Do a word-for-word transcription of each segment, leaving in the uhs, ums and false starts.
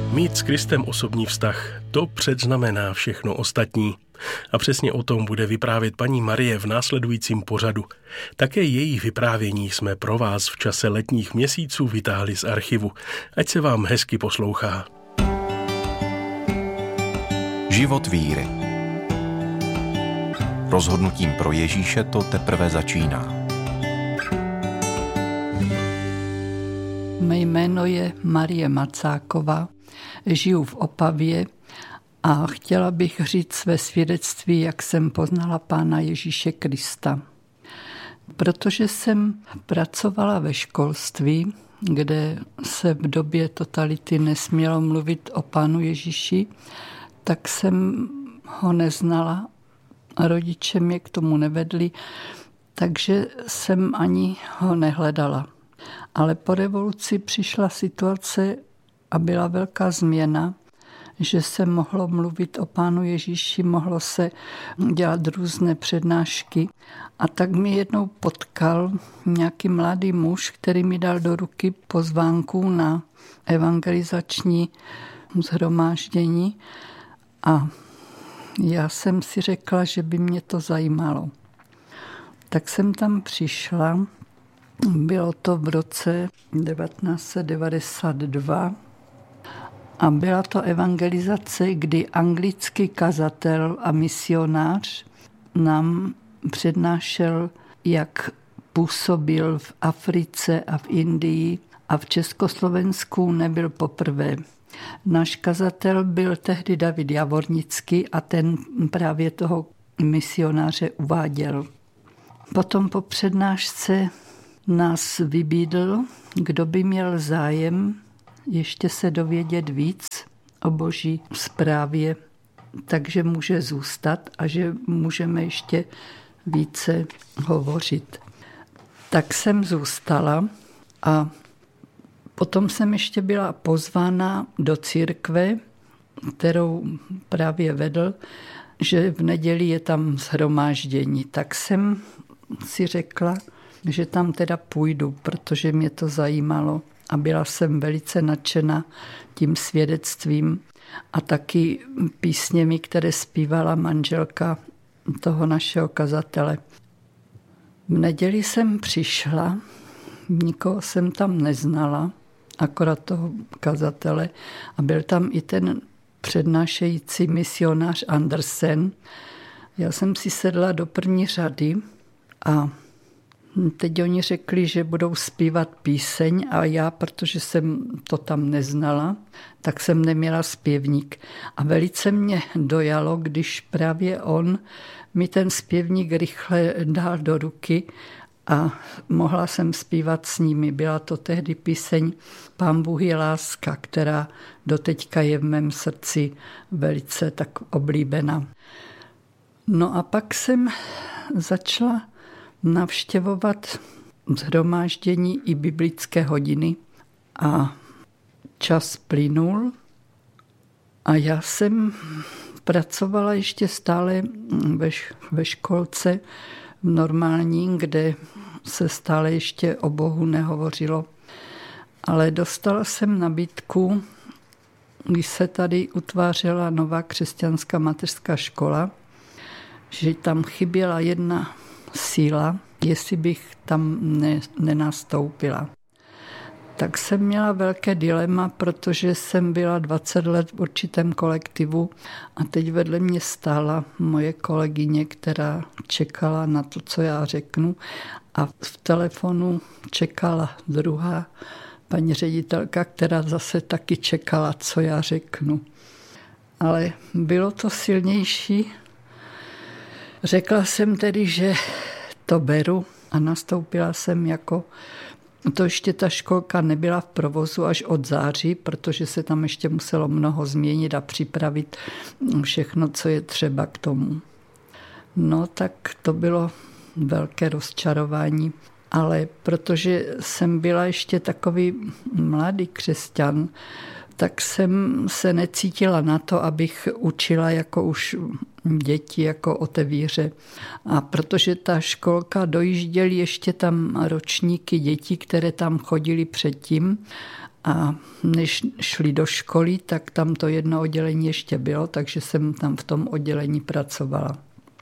Mít s Kristem osobní vztah, to předznamená všechno ostatní. A přesně o tom bude vyprávět paní Marie v následujícím pořadu. Také její vyprávění jsme pro vás v čase letních měsíců vytáhli z archivu. Ať se vám hezky poslouchá. Život víry. Rozhodnutím pro Ježíše to teprve začíná. Mé jméno je Marie Macáková, žiju v Opavě a chtěla bych říct své svědectví, jak jsem poznala Pána Ježíše Krista. Protože jsem pracovala ve školství, kde se v době totality nesmělo mluvit o Pánu Ježíši, tak jsem ho neznala a rodiče mě k tomu nevedli, takže jsem ani ho nehledala. Ale po revoluci přišla situace a byla velká změna, že se mohlo mluvit o Pánu Ježíši, mohlo se dělat různé přednášky. A tak mi jednou potkal nějaký mladý muž, který mi dal do ruky pozvánku na evangelizační shromáždění. A já jsem si řekla, že by mě to zajímalo. Tak jsem tam přišla. Bylo to v roce devatenáct set devadesát dva a byla to evangelizace, kdy anglický kazatel a misionář nám přednášel, jak působil v Africe a v Indii a v Československu nebyl poprvé. Náš kazatel byl tehdy David Javornický a ten právě toho misionáře uváděl. Potom po přednášce nás vybídl, kdo by měl zájem ještě se dovědět víc o Boží zprávě, takže může zůstat a že můžeme ještě více hovořit. Tak jsem zůstala a potom jsem ještě byla pozvána do církve, kterou právě vedl, že v neděli je tam shromáždění. Tak jsem si řekla, že tam teda půjdu, protože mě to zajímalo a byla jsem velice nadšena tím svědectvím a taky písněmi, které zpívala manželka toho našeho kazatele. V neděli jsem přišla, nikoho jsem tam neznala, akorát toho kazatele a byl tam i ten přednášející misionář Andersen. Já jsem si sedla do první řady a teď oni řekli, že budou zpívat píseň a já, protože jsem to tam neznala, tak jsem neměla zpěvník. A velice mě dojalo, když právě on mi ten zpěvník rychle dal do ruky a mohla jsem zpívat s nimi. Byla to tehdy píseň Pán Bůh je láska, která doteďka je v mém srdci velice tak oblíbená. No a pak jsem začala navštěvovat shromáždění i biblické hodiny a čas plynul a já jsem pracovala ještě stále ve, ve školce normální, kde se stále ještě o Bohu nehovořilo, ale dostala jsem nabídku, když se tady utvářela nová křesťanská mateřská škola, že tam chyběla jedna síla, jestli bych tam ne, nenastoupila. Tak jsem měla velké dilema, protože jsem byla dvacet let v určitém kolektivu a teď vedle mě stála moje kolegyně, která čekala na to, co já řeknu a v telefonu čekala druhá paní ředitelka, která zase taky čekala, co já řeknu. Ale bylo to silnější. Řekla jsem tedy, že to beru a nastoupila jsem jako, to ještě ta školka nebyla v provozu až od září, protože se tam ještě muselo mnoho změnit a připravit všechno, co je třeba k tomu. No tak to bylo velké rozčarování, ale protože jsem byla ještě takový mladý křesťan, tak jsem se necítila na to, abych učila jako už děti, jako o té víře. A protože ta školka dojížděly ještě tam ročníky dětí, které tam chodili předtím A než šli do školy, tak tam to jedno oddělení ještě bylo, takže jsem tam v tom oddělení pracovala.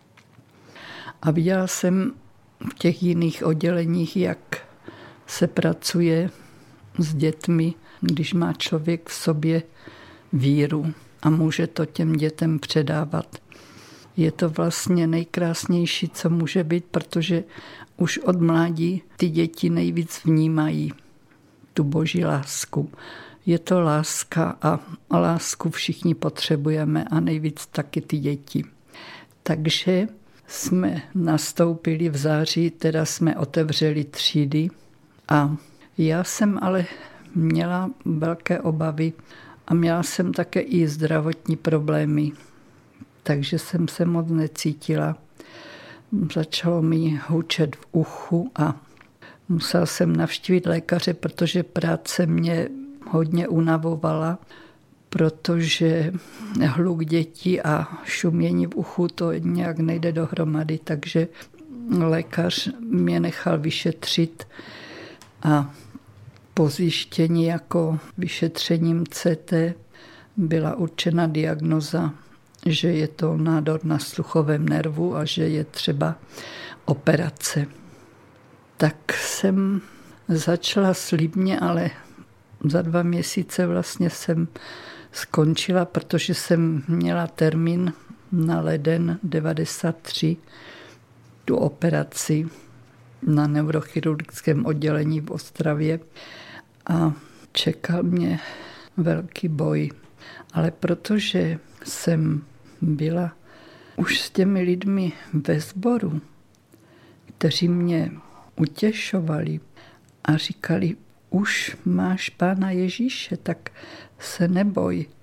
A viděla jsem v těch jiných odděleních, jak se pracuje s dětmi, když má člověk v sobě víru a může to těm dětem předávat. Je to vlastně nejkrásnější, co může být, protože už od mládí ty děti nejvíc vnímají tu boží lásku. Je to láska a lásku všichni potřebujeme a nejvíc taky ty děti. Takže jsme nastoupili v září, teda jsme otevřeli třídy a já jsem ale měla velké obavy a měla jsem také i zdravotní problémy, takže jsem se moc necítila. Začalo mi hučet v uchu a musela jsem navštívit lékaře, protože práce mě hodně unavovala, protože hluk dětí a šumění v uchu to nějak nejde dohromady, takže lékař mě nechal vyšetřit a po zjištění jako vyšetřením C T byla určena diagnoza, že je to nádor na sluchovém nervu a že je třeba operace. Tak jsem začala slibně, ale za dva měsíce vlastně jsem skončila, protože jsem měla termín na leden devadesát tři, tu operaci na neurochirurgickém oddělení v Ostravě a čekal mě velký boj. Ale protože jsem byla už s těmi lidmi ve sboru, kteří mě utěšovali a říkali, už máš Pána Ježíše, tak se neboj.